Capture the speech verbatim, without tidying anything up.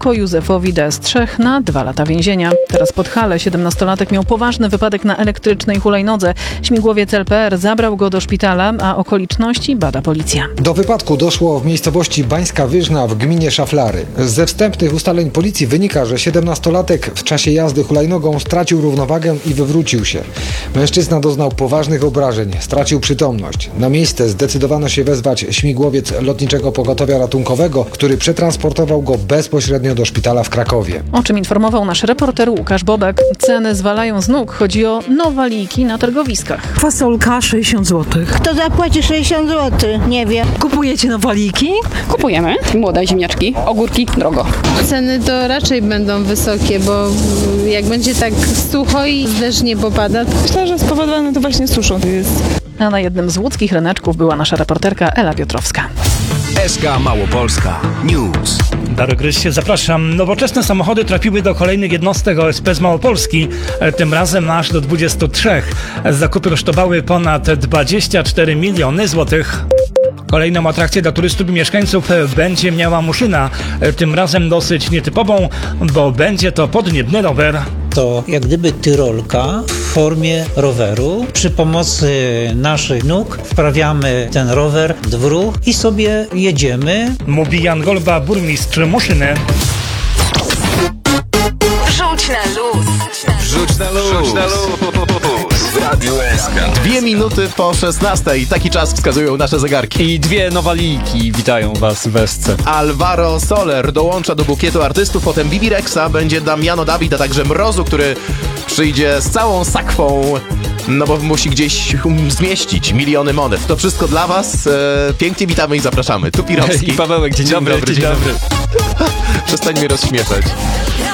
tylko Józefowi D. z Trzech na dwa lata więzienia. Teraz Podhale. siedemnastolatek miał poważny wypadek na elektrycznej hulajnodze. Śmigłowiec L P R zabrał go do szpitala, a okoliczności bada policja. Do wypadku doszło w miejscowości Bańska Wyżna w gminie Szaflary. Ze wstępnych ustaleń policji wynika, że siedemnastolatek w czasie jazdy hulajnogą stracił równowagę i wywrócił się. Mężczyzna doznał poważnych obrażeń, stracił przytomność. Na miejsce zdecydowano się wezwać śmigłowiec Lotniczego Pogotowia Ratunkowego, który przetransportował go bezpośrednio do szpitala w Krakowie. O czym informował nasz reporter Łukasz Bobek. Ceny zwalają z nóg. Chodzi o nowaliki na targowiskach. Fasolka sześćdziesiąt złotych. Kto zapłaci sześćdziesiąt złotych? Nie wiem. Kupujecie nowaliki? Kupujemy. Młode ziemniaczki, ogórki, drogo. Ceny to raczej będą wysokie, bo jak będzie tak sucho i deszcz nie popada. Myślę, że spowodowane to właśnie suszą jest. A na jednym z łódzkich ryneczków była nasza reporterka Ela Piotrowska. S K Małopolska News. Darek Gryście, zapraszam. Nowoczesne samochody trafiły do kolejnych jednostek O S P z Małopolski, tym razem aż do dwudziestu trzech. Zakupy kosztowały ponad dwadzieścia cztery miliony złotych. Kolejną atrakcję dla turystów i mieszkańców będzie miała Muszyna, tym razem dosyć nietypową, bo będzie to podniebny rower. To jak gdyby tyrolka w formie roweru. Przy pomocy naszych nóg wprawiamy ten rower w ruch i sobie jedziemy. Mówi Jan Golba, burmistrz Muszyny. Wrzuć na luz. Wrzuć na luz. Wrzuć na luz. W Radiu S K. Dwie minuty po szesnastej. Taki czas wskazują nasze zegarki. I dwie nowaliki witają was w S C. Alvaro Soler dołącza do bukietu artystów, potem Bibi Rexa, będzie Damiano David, a także Mrozu, który przyjdzie z całą sakwą, no bo musi gdzieś um, zmieścić miliony monet. To wszystko dla was. E, pięknie witamy i zapraszamy. Tu Pirowski. I Pawełek, dzień, dzień dobry. dobry. Dzień dobry. Przestań mnie rozśmieszać.